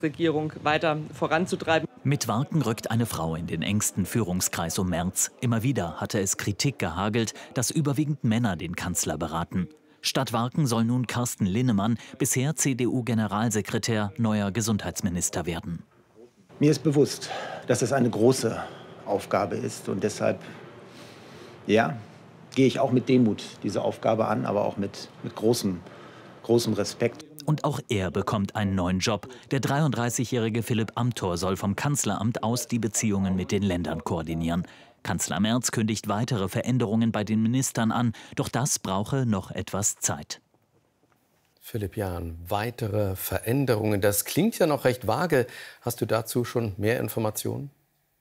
Regierung weiter voranzutreiben. Mit Warken rückt eine Frau in den engsten Führungskreis um Merz. Immer wieder hatte es Kritik gehagelt, dass überwiegend Männer den Kanzler beraten. Statt Warken soll nun Carsten Linnemann, bisher CDU-Generalsekretär, neuer Gesundheitsminister werden. Mir ist bewusst, dass es eine große Aufgabe ist und deshalb, ja, gehe ich auch mit Demut diese Aufgabe an, aber auch mit großem Respekt. Und auch er bekommt einen neuen Job. Der 33-jährige Philipp Amthor soll vom Kanzleramt aus die Beziehungen mit den Ländern koordinieren. Kanzler Merz kündigt weitere Veränderungen bei den Ministern an. Doch das brauche noch etwas Zeit. Philipp Jahn, weitere Veränderungen. Das klingt ja noch recht vage. Hast du dazu schon mehr Informationen?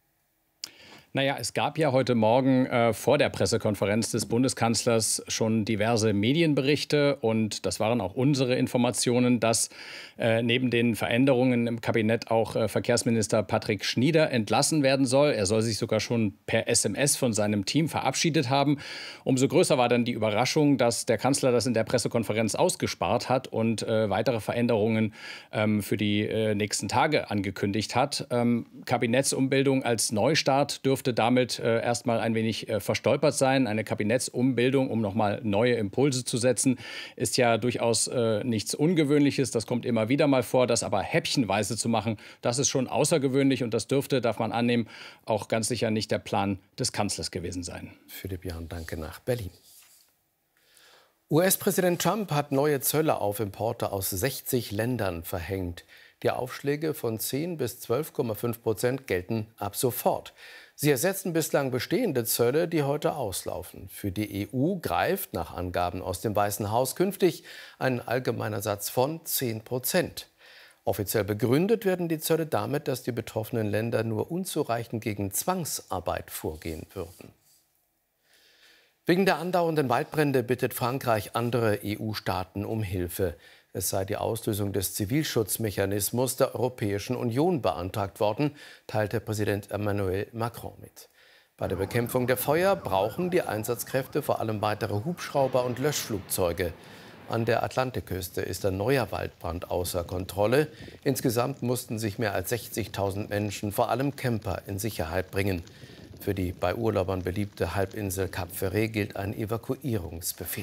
Naja, es gab ja heute Morgen vor der Pressekonferenz des Bundeskanzlers schon diverse Medienberichte. Und das waren auch unsere Informationen, dass neben den Veränderungen im Kabinett auch Verkehrsminister Patrick Schnieder entlassen werden soll. Er soll sich sogar schon per SMS von seinem Team verabschiedet haben. Umso größer war dann die Überraschung, dass der Kanzler das in der Pressekonferenz ausgespart hat und weitere Veränderungen für die nächsten Tage angekündigt hat. Kabinettsumbildung als Neustart dürfte damit erstmal ein wenig verstolpert sein. Eine Kabinettsumbildung, um nochmal neue Impulse zu setzen, ist ja durchaus nichts Ungewöhnliches. Das kommt immer wieder mal vor. Das aber häppchenweise zu machen, das ist schon außergewöhnlich. Und das dürfte, darf man annehmen, auch ganz sicher nicht der Plan des Kanzlers gewesen sein. Philipp Jahn, danke nach Berlin. US-Präsident Trump hat neue Zölle auf Importe aus 60 Ländern verhängt. Die Aufschläge von 10 bis 12,5% gelten ab sofort. Sie ersetzen bislang bestehende Zölle, die heute auslaufen. Für die EU greift nach Angaben aus dem Weißen Haus künftig ein allgemeiner Satz von 10%. Offiziell begründet werden die Zölle damit, dass die betroffenen Länder nur unzureichend gegen Zwangsarbeit vorgehen würden. Wegen der andauernden Waldbrände bittet Frankreich andere EU-Staaten um Hilfe. Es sei die Auslösung des Zivilschutzmechanismus der Europäischen Union beantragt worden, teilte Präsident Emmanuel Macron mit. Bei der Bekämpfung der Feuer brauchen die Einsatzkräfte vor allem weitere Hubschrauber und Löschflugzeuge. An der Atlantikküste ist ein neuer Waldbrand außer Kontrolle. Insgesamt mussten sich mehr als 60.000 Menschen, vor allem Camper, in Sicherheit bringen. Für die bei Urlaubern beliebte Halbinsel Cap Ferret gilt ein Evakuierungsbefehl.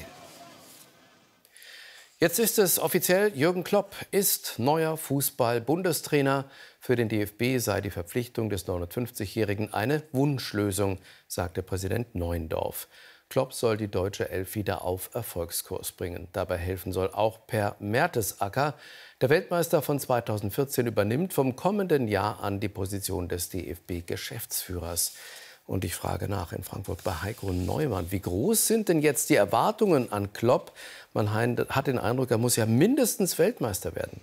Jetzt ist es offiziell, Jürgen Klopp ist neuer Fußball-Bundestrainer. Für den DFB sei die Verpflichtung des 59-Jährigen eine Wunschlösung, sagte Präsident Neuendorf. Klopp soll die deutsche Elf wieder auf Erfolgskurs bringen. Dabei helfen soll auch Per Mertesacker. Der Weltmeister von 2014 übernimmt vom kommenden Jahr an die Position des DFB-Geschäftsführers. Und ich frage nach in Frankfurt bei Heiko Neumann. Wie groß sind denn jetzt die Erwartungen an Klopp? Man hat den Eindruck, er muss ja mindestens Weltmeister werden.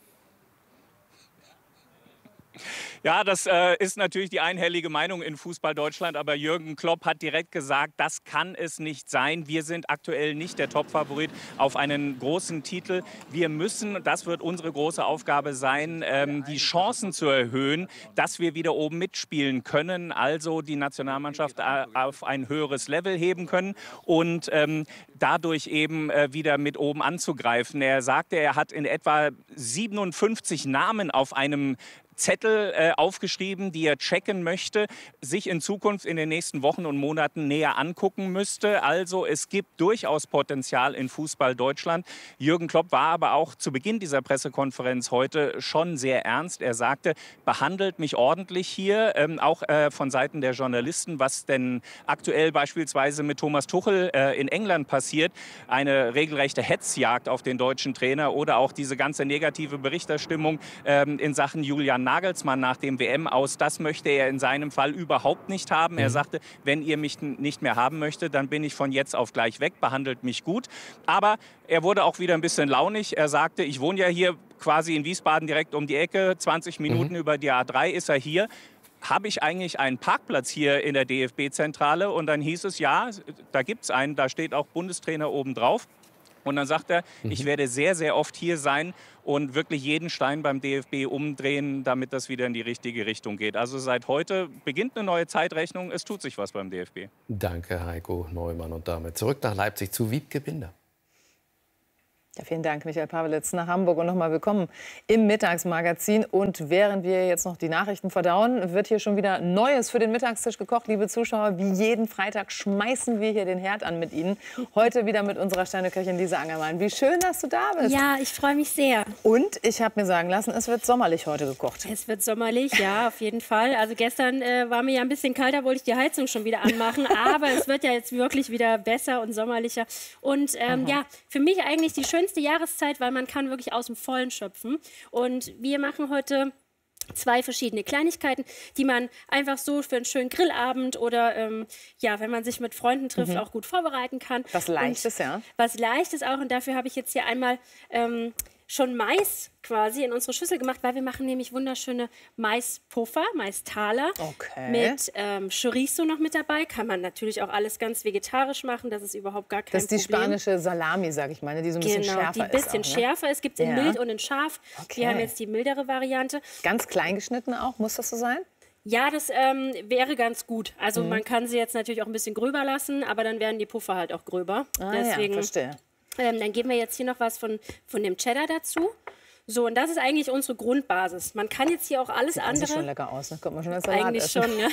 Ja, das ist natürlich die einhellige Meinung in Fußball Deutschland. Aber Jürgen Klopp hat direkt gesagt, das kann es nicht sein. Wir sind aktuell nicht der Top-Favorit auf einen großen Titel. Wir müssen, das wird unsere große Aufgabe sein, die Chancen zu erhöhen, dass wir wieder oben mitspielen können. Also die Nationalmannschaft auf ein höheres Level heben können und dadurch eben wieder mit oben anzugreifen. Er sagte, er hat in etwa 57 Namen auf einem Zettel aufgeschrieben, die er checken möchte, sich in Zukunft in den nächsten Wochen und Monaten näher angucken müsste. Also es gibt durchaus Potenzial in Fußball Deutschland. Jürgen Klopp war aber auch zu Beginn dieser Pressekonferenz heute schon sehr ernst. Er sagte, behandelt mich ordentlich hier, auch von Seiten der Journalisten, was denn aktuell beispielsweise mit Thomas Tuchel in England passiert. Eine regelrechte Hetzjagd auf den deutschen Trainer oder auch diese ganze negative Berichterstimmung in Sachen Julian Nagelsmann nach dem WM-Aus, das möchte er in seinem Fall überhaupt nicht haben. Er sagte, wenn ihr mich nicht mehr haben möchtet, dann bin ich von jetzt auf gleich weg, behandelt mich gut. Aber er wurde auch wieder ein bisschen launig. Er sagte, ich wohne ja hier quasi in Wiesbaden direkt um die Ecke, 20 Minuten über die A3 ist er hier. Habe ich eigentlich einen Parkplatz hier in der DFB-Zentrale? Und dann hieß es, ja, da gibt es einen, da steht auch Bundestrainer oben drauf. Und dann sagt er, ich werde sehr, sehr oft hier sein und wirklich jeden Stein beim DFB umdrehen, damit das wieder in die richtige Richtung geht. Also seit heute beginnt eine neue Zeitrechnung. Es tut sich was beim DFB. Danke, Heiko Neumann. Und damit zurück nach Leipzig zu Wiebke Binder. Ja, vielen Dank, Michael Pawelitz, nach Hamburg und nochmal willkommen im Mittagsmagazin. Und während wir jetzt noch die Nachrichten verdauen, wird hier schon wieder Neues für den Mittagstisch gekocht. Liebe Zuschauer, wie jeden Freitag schmeißen wir hier den Herd an mit Ihnen. Heute wieder mit unserer Sterneköchin Lisa Angermann. Wie schön, dass du da bist. Ja, ich freue mich sehr. Und ich habe mir sagen lassen, es wird sommerlich heute gekocht. Es wird sommerlich, ja, auf jeden Fall. Also gestern war mir ja ein bisschen kalt, da wollte ich die Heizung schon wieder anmachen. Aber es wird ja jetzt wirklich wieder besser und sommerlicher. Und ja, für mich eigentlich die schönste Jahreszeit, weil man kann wirklich aus dem Vollen schöpfen. Und wir machen heute 2 verschiedene Kleinigkeiten, die man einfach so für einen schönen Grillabend oder ja, wenn man sich mit Freunden trifft, auch gut vorbereiten kann. Was Leichtes, ja. Was Leichtes auch. Und dafür habe ich jetzt hier einmal schon Mais quasi in unsere Schüssel gemacht, weil wir machen nämlich wunderschöne Maispuffer, Maistaler mit Chorizo noch mit dabei. Kann man natürlich auch alles ganz vegetarisch machen, das ist überhaupt gar kein Problem. Das ist die spanische Salami, sage ich mal, die so ein bisschen schärfer ist. Die ein bisschen schärfer ist. Es gibt in mild und in scharf. Wir haben jetzt die mildere Variante. Ganz klein geschnitten auch, muss das so sein? Ja, das wäre ganz gut. Also man kann sie jetzt natürlich auch ein bisschen gröber lassen, aber dann werden die Puffer halt auch gröber. Deswegen, ja, verstehe. Dann geben wir jetzt hier noch was von dem Cheddar dazu. So, und das ist eigentlich unsere Grundbasis. Man kann jetzt hier auch alles andere... Sieht schon lecker aus, ne? Kommt man schon als Salat eigentlich essen. schon, ja.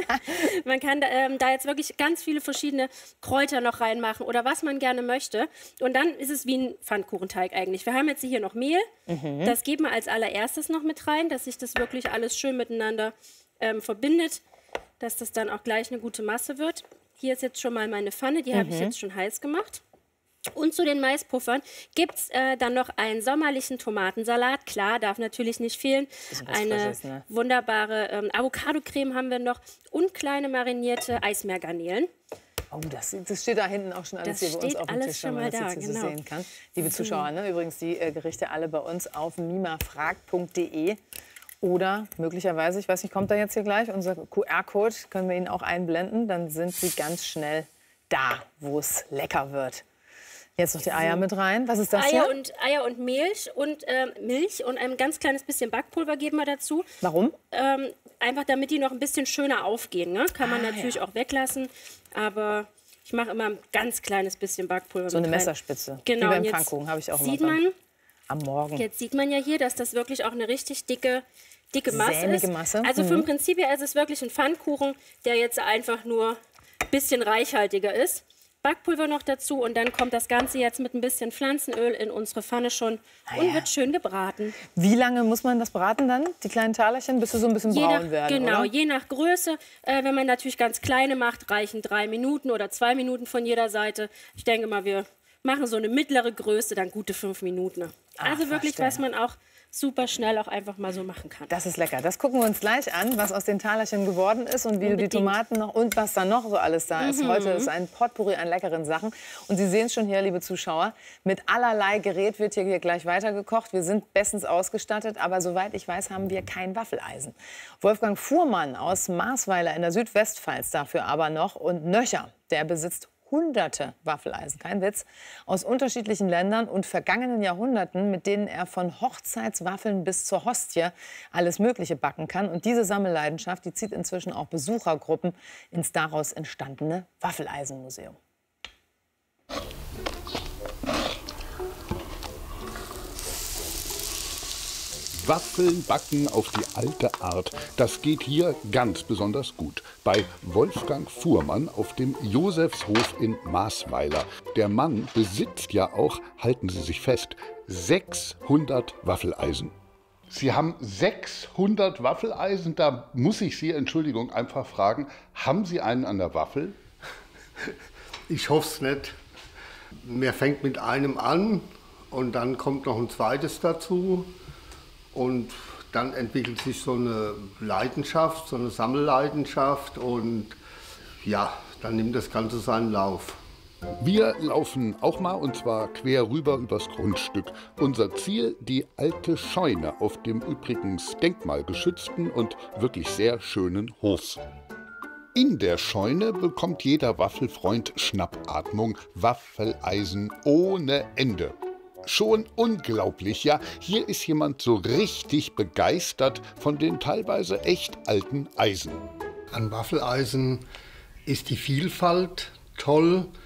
Man kann da jetzt wirklich ganz viele verschiedene Kräuter noch reinmachen oder was man gerne möchte. Und dann ist es wie ein Pfannkuchenteig eigentlich. Wir haben jetzt hier noch Mehl. Das geben wir als allererstes noch mit rein, dass sich das wirklich alles schön miteinander verbindet, dass das dann auch gleich eine gute Masse wird. Hier ist jetzt schon mal meine Pfanne, die habe ich jetzt schon heiß gemacht. Und zu den Maispuffern gibt es dann noch einen sommerlichen Tomatensalat. Klar, darf natürlich nicht fehlen. Eine wunderbare Avocado-Creme haben wir noch und kleine marinierte Eismeergarnelen. Oh, das steht da hinten auch schon alles hier bei uns auf dem Tisch, wenn man das jetzt so sehen kann. Liebe Zuschauer, ne, übrigens die Gerichte alle bei uns auf mimafragt.de. Oder möglicherweise, ich weiß nicht, kommt da jetzt hier gleich, unser QR-Code, können wir Ihnen auch einblenden. Dann sind Sie ganz schnell da, wo es lecker wird. Jetzt noch die Eier mit rein. Was ist das hier? Eier und Milch und ein ganz kleines bisschen Backpulver geben wir dazu. Warum? Einfach damit die noch ein bisschen schöner aufgehen. Ne? Kann man natürlich auch weglassen, aber ich mache immer ein ganz kleines bisschen Backpulver so mit eine rein. Messerspitze. Genau. Wie beim Pfannkuchen habe ich auch sieht immer man am Morgen. Jetzt sieht man ja hier, dass das wirklich auch eine richtig dicke Masse sämige ist. Masse. Also vom Prinzip her ist es wirklich ein Pfannkuchen, der jetzt einfach nur ein bisschen reichhaltiger ist. Backpulver noch dazu und dann kommt das Ganze jetzt mit ein bisschen Pflanzenöl in unsere Pfanne schon und wird schön gebraten. Wie lange muss man das braten dann, die kleinen Talerchen, bis sie so ein bisschen braun werden? Genau, oder? Je nach Größe. Wenn man natürlich ganz kleine macht, reichen 3 Minuten oder 2 Minuten von jeder Seite. Ich denke mal, wir machen so eine mittlere Größe, dann gute 5 Minuten. Also wirklich, was man auch super schnell auch einfach mal so machen kann. Das ist lecker. Das gucken wir uns gleich an, was aus den Talerchen geworden ist und wie die Tomaten noch und was da noch so alles da ist. Heute ist ein Potpourri an leckeren Sachen. Und Sie sehen es schon hier, liebe Zuschauer, mit allerlei Gerät wird hier gleich weitergekocht. Wir sind bestens ausgestattet, aber soweit ich weiß, haben wir kein Waffeleisen. Wolfgang Fuhrmann aus Marsweiler in der Südwestpfalz dafür aber noch und nöcher. Der besitzt Hunderte Waffeleisen, kein Witz, aus unterschiedlichen Ländern und vergangenen Jahrhunderten, mit denen er von Hochzeitswaffeln bis zur Hostie alles Mögliche backen kann. Und diese Sammelleidenschaft, die zieht inzwischen auch Besuchergruppen ins daraus entstandene Waffeleisenmuseum. Waffeln backen auf die alte Art, das geht hier ganz besonders gut. Bei Wolfgang Fuhrmann auf dem Josefshof in Marsweiler. Der Mann besitzt ja auch, halten Sie sich fest, 600 Waffeleisen. Sie haben 600 Waffeleisen, da muss ich Sie, Entschuldigung, einfach fragen, haben Sie einen an der Waffel? Ich hoffe es nicht. Man fängt mit einem an und dann kommt noch ein zweites dazu. Und dann entwickelt sich so eine Leidenschaft, so eine Sammelleidenschaft und ja, dann nimmt das Ganze seinen Lauf. Wir laufen auch mal und zwar quer rüber übers Grundstück. Unser Ziel, die alte Scheune auf dem übrigens denkmalgeschützten und wirklich sehr schönen Hof. In der Scheune bekommt jeder Waffelfreund Schnappatmung, Waffeleisen ohne Ende. Schon unglaublich, ja, hier ist jemand so richtig begeistert von den teilweise echt alten Eisen. An Waffeleisen ist die Vielfalt toll.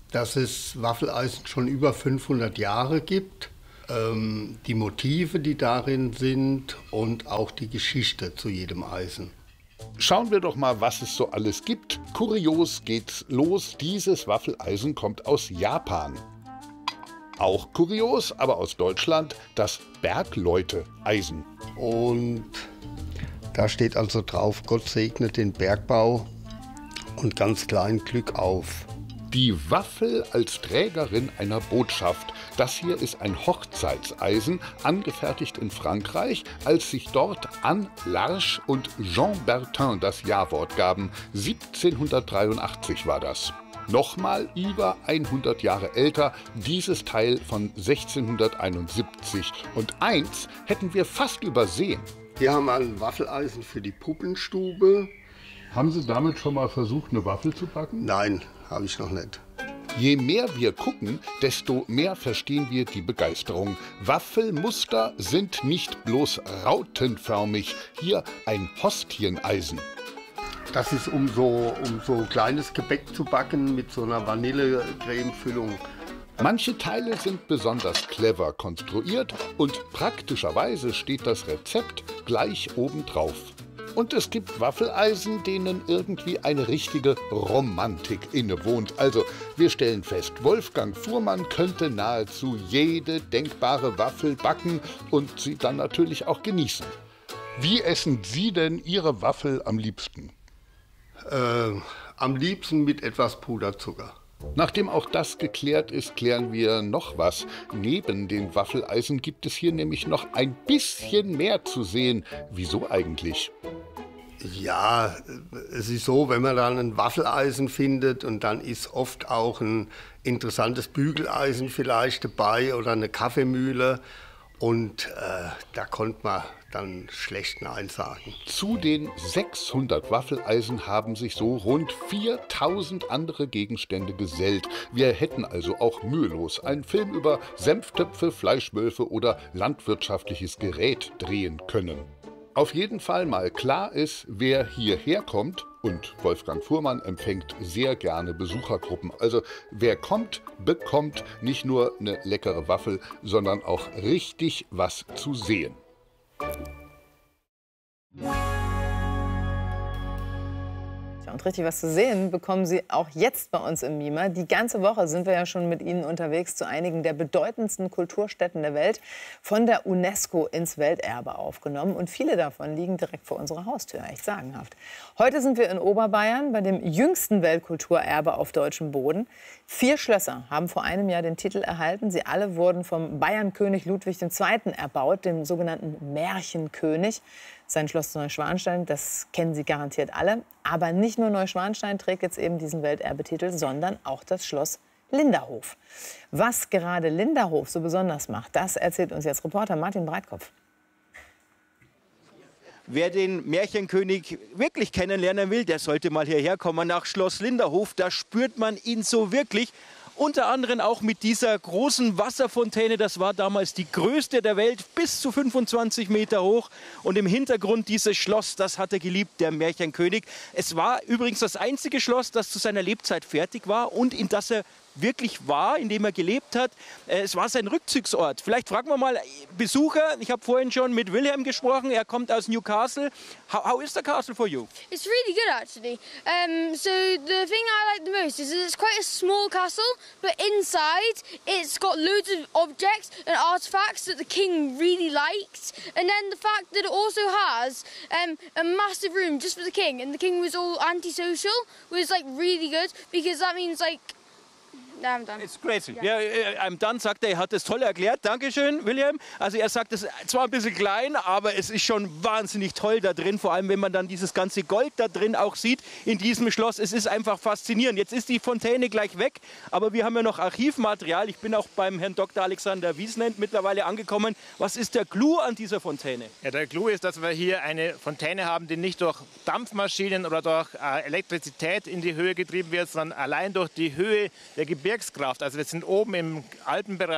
dass es Waffeleisen schon über 500 Jahre gibt. Die Motive, die darin sind und auch die Geschichte zu jedem Eisen. Schauen wir doch mal, was es so alles gibt. Kurios geht's los. Dieses Waffeleisen kommt aus Japan. Auch kurios, aber aus Deutschland, das Bergleute-Eisen. Und da steht also drauf, Gott segne den Bergbau und ganz klein Glück auf. Die Waffel als Trägerin einer Botschaft. Das hier ist ein Hochzeitseisen, angefertigt in Frankreich, als sich dort Anne Larche und Jean Bertin das Ja-Wort gaben. 1783 war das. Nochmal über 100 Jahre älter, dieses Teil von 1671. Und eins hätten wir fast übersehen. Hier haben wir ein Waffeleisen für die Puppenstube. Haben Sie damit schon mal versucht, eine Waffel zu backen? Nein, habe ich noch nicht. Je mehr wir gucken, desto mehr verstehen wir die Begeisterung. Waffelmuster sind nicht bloß rautenförmig, hier ein Hostieneisen. Das ist um so kleines Gebäck zu backen mit so einer Vanillecreme-Füllung. Manche Teile sind besonders clever konstruiert und praktischerweise steht das Rezept gleich obendrauf. Und es gibt Waffeleisen, denen irgendwie eine richtige Romantik innewohnt. Also, wir stellen fest, Wolfgang Fuhrmann könnte nahezu jede denkbare Waffel backen und sie dann natürlich auch genießen. Wie essen Sie denn Ihre Waffel am liebsten? Am liebsten mit etwas Puderzucker. Nachdem auch das geklärt ist, klären wir noch was. Neben den Waffeleisen gibt es hier nämlich noch ein bisschen mehr zu sehen. Wieso eigentlich? Ja, es ist so, wenn man dann ein Waffeleisen findet und dann ist oft auch ein interessantes Bügeleisen vielleicht dabei oder eine Kaffeemühle und da konnte man dann schlecht Nein sagen. Zu den 600 Waffeleisen haben sich so rund 4000 andere Gegenstände gesellt. Wir hätten also auch mühelos einen Film über Senftöpfe, Fleischwölfe oder landwirtschaftliches Gerät drehen können. Auf jeden Fall mal klar ist, wer hierher kommt, und Wolfgang Fuhrmann empfängt sehr gerne Besuchergruppen. Also wer kommt, bekommt nicht nur eine leckere Waffel, sondern auch richtig was zu sehen. Und richtig was zu sehen bekommen Sie auch jetzt bei uns im MiMa. Die ganze Woche sind wir ja schon mit Ihnen unterwegs zu einigen der bedeutendsten Kulturstätten der Welt, von der UNESCO ins Welterbe aufgenommen. Und viele davon liegen direkt vor unserer Haustür, echt sagenhaft. Heute sind wir in Oberbayern bei dem jüngsten Weltkulturerbe auf deutschem Boden. 4 Schlösser haben vor einem Jahr den Titel erhalten. Sie alle wurden vom Bayernkönig Ludwig II. Erbaut, dem sogenannten Märchenkönig. Sein Schloss Neuschwanstein, das kennen Sie garantiert alle. Aber nicht nur Neuschwanstein trägt jetzt eben diesen Welterbetitel, sondern auch das Schloss Linderhof. Was gerade Linderhof so besonders macht, das erzählt uns jetzt Reporter Martin Breitkopf. Wer den Märchenkönig wirklich kennenlernen will, der sollte mal hierher kommen nach Schloss Linderhof. Da spürt man ihn so wirklich. Unter anderem auch mit dieser großen Wasserfontäne. Das war damals die größte der Welt, bis zu 25 Meter hoch. Und im Hintergrund dieses Schloss, das hat er geliebt, der Märchenkönig. Es war übrigens das einzige Schloss, das zu seiner Lebzeit fertig war und in das er wirklich war, in dem er gelebt hat. Es war sein Rückzugsort. Vielleicht fragen wir mal Besucher. Ich habe vorhin schon mit Wilhelm gesprochen. Er kommt aus Newcastle. How is the castle for you? It's really good, actually. So the thing I like the most is that it's quite a small castle, but inside it's got loads of objects and artifacts that the king really liked. And then the fact that it also has a massive room just for the king, and the king was all antisocial, was like really good because that means like I'm done. It's crazy. Ja, I'm done, sagt er. Er hat es toll erklärt. Dankeschön, William. Also er sagt, es ist zwar ein bisschen klein, aber es ist schon wahnsinnig toll da drin. Vor allem, wenn man dann dieses ganze Gold da drin auch sieht in diesem Schloss. Es ist einfach faszinierend. Jetzt ist die Fontäne gleich weg, aber wir haben ja noch Archivmaterial. Ich bin auch beim Herrn Dr. Alexander Wiesnent mittlerweile angekommen. Was ist der Clou an dieser Fontäne? Ja, der Clou ist, dass wir hier eine Fontäne haben, die nicht durch Dampfmaschinen oder durch Elektrizität in die Höhe getrieben wird, sondern allein durch die Höhe der Gebirgskraft. Also wir sind oben im Alpenbereich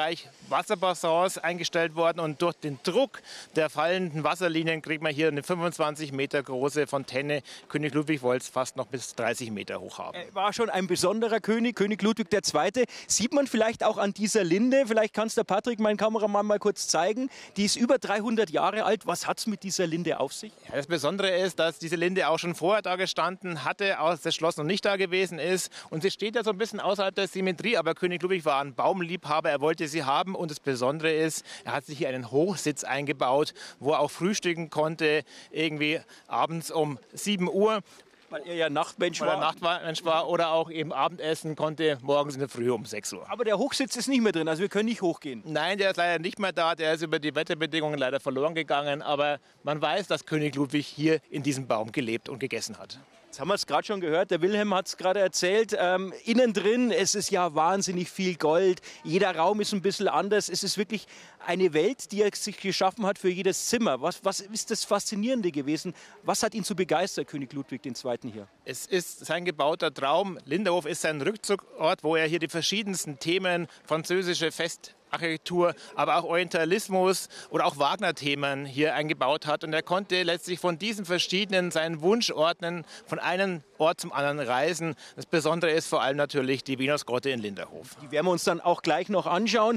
Wasserbassins eingestellt worden und durch den Druck der fallenden Wasserlinien kriegt man hier eine 25 Meter große Fontäne. König Ludwig wollte es fast noch bis 30 Meter hoch haben. Er war schon ein besonderer König, König Ludwig II. Sieht man vielleicht auch an dieser Linde, vielleicht kannst du Patrick, mein Kameramann, mal kurz zeigen, die ist über 300 Jahre alt. Was hat es mit dieser Linde auf sich? Ja, das Besondere ist, dass diese Linde auch schon vorher da gestanden hatte, als das Schloss noch nicht da gewesen ist. Und sie steht ja so ein bisschen außerhalb der Symmetrie, aber König Ludwig war ein Baumliebhaber, er wollte sie haben. Und das Besondere ist, er hat sich hier einen Hochsitz eingebaut, wo er auch frühstücken konnte, irgendwie abends um 7 Uhr. Weil er ja Nachtmensch war. Oder auch eben Abendessen konnte morgens in der Früh um 6 Uhr. Aber der Hochsitz ist nicht mehr drin, also wir können nicht hochgehen. Nein, der ist leider nicht mehr da. Der ist über die Wetterbedingungen leider verloren gegangen. Aber man weiß, dass König Ludwig hier in diesem Baum gelebt und gegessen hat. Jetzt haben wir es gerade schon gehört, der Wilhelm hat es gerade erzählt. Innen drin, es ist ja wahnsinnig viel Gold. Jeder Raum ist ein bisschen anders. Es ist wirklich eine Welt, die er sich geschaffen hat für jedes Zimmer. Was ist das Faszinierende gewesen? Was hat ihn so begeistert, König Ludwig II. Hier? Es ist sein gebauter Traum. Linderhof ist sein Rückzugsort, wo er hier die verschiedensten Themen, französische Festarchitektur, aber auch Orientalismus oder auch Wagner-Themen hier eingebaut hat. Und er konnte letztlich von diesen verschiedenen seinen Wunsch ordnen, von einem Ort zum anderen reisen. Das Besondere ist vor allem natürlich die Venusgrotte in Linderhof. Die werden wir uns dann auch gleich noch anschauen.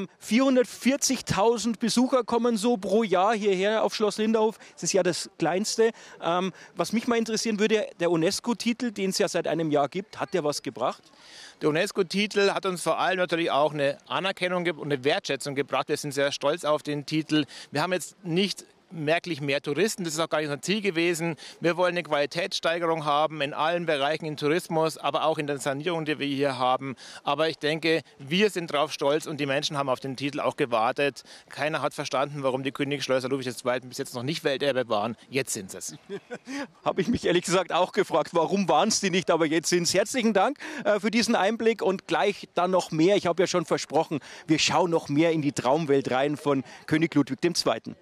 440.000 Besucher kommen so pro Jahr hierher auf Schloss Linderhof. Das ist ja das kleinste. Was mich mal interessieren würde, der UNESCO-Titel, den es ja seit einem Jahr gibt, hat der was gebracht? Der UNESCO-Titel hat uns vor allem natürlich auch eine Anerkennung und eine Wertschätzung gebracht. Wir sind sehr stolz auf den Titel. Wir haben jetzt nicht merklich mehr Touristen, das ist auch gar nicht unser Ziel gewesen. Wir wollen eine Qualitätssteigerung haben in allen Bereichen, im Tourismus, aber auch in der Sanierung, die wir hier haben. Aber ich denke, wir sind drauf stolz und die Menschen haben auf den Titel auch gewartet. Keiner hat verstanden, warum die Königsschlösser Ludwig II. Bis jetzt noch nicht Welterbe waren. Jetzt sind es. Habe ich mich ehrlich gesagt auch gefragt, warum waren es die nicht, aber jetzt sind es. Herzlichen Dank für diesen Einblick und gleich dann noch mehr. Ich habe ja schon versprochen, wir schauen noch mehr in die Traumwelt rein von König Ludwig II.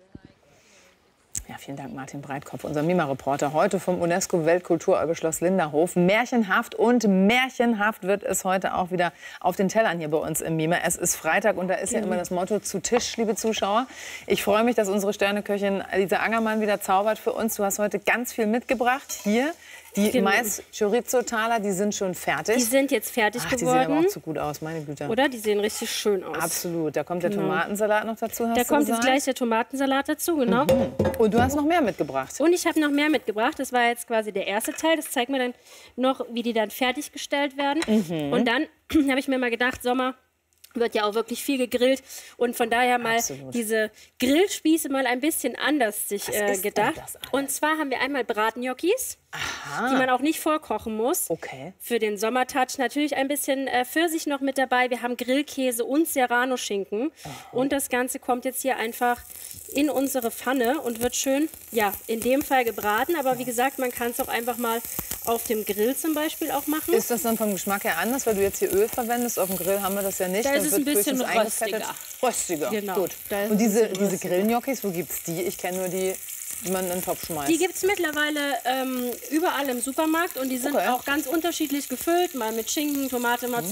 Ja, vielen Dank, Martin Breitkopf, unser MIMA-Reporter. Heute vom UNESCO-Weltkulturerbe Schloss Linderhof. Märchenhaft und märchenhaft wird es heute auch wieder auf den Tellern hier bei uns im MIMA. Es ist Freitag und da ist ja immer das Motto zu Tisch, liebe Zuschauer. Ich freue mich, dass unsere Sterneköchin Lisa Angermann wieder zaubert für uns. Du hast heute ganz viel mitgebracht. Hier die Mais-Chorizo-Taler, die sind schon fertig. Die sind jetzt fertig geworden. Die sehen aber auch zu gut aus, meine Güte. Oder? Die sehen richtig schön aus. Absolut. Da kommt der Tomatensalat noch dazu, hast du Da kommt gesagt? jetzt gleich der Tomatensalat dazu, genau. Und du hast noch mehr mitgebracht. Und ich habe noch mehr mitgebracht. Das war jetzt quasi der erste Teil. Das zeigt mir dann noch, wie die dann fertiggestellt werden. Und dann habe ich mir mal gedacht, Sommer wird ja auch wirklich viel gegrillt und von daher mal diese Grillspieße mal ein bisschen anders sich gedacht. Und zwar haben wir einmal Bratengnocchis, die man auch nicht vorkochen muss. Okay. Für den Sommertouch natürlich ein bisschen Pfirsich noch mit dabei. Wir haben Grillkäse und Serrano-Schinken. Und das Ganze kommt jetzt hier einfach in unsere Pfanne und wird schön, ja, in dem Fall gebraten. Aber wie gesagt, man kann es auch einfach mal auf dem Grill zum Beispiel auch machen. Ist das dann vom Geschmack her anders, weil du jetzt hier Öl verwendest? Auf dem Grill haben wir das ja nicht. Da ist es ein bisschen röstiger. Röstiger, genau. Gut. Und diese Grillgnocchis, wo gibt's die? Ich kenne nur die man in den Topf schmeißt. Die gibt es mittlerweile überall im Supermarkt und die sind auch ganz unterschiedlich gefüllt. Mal mit Schinken, Tomate,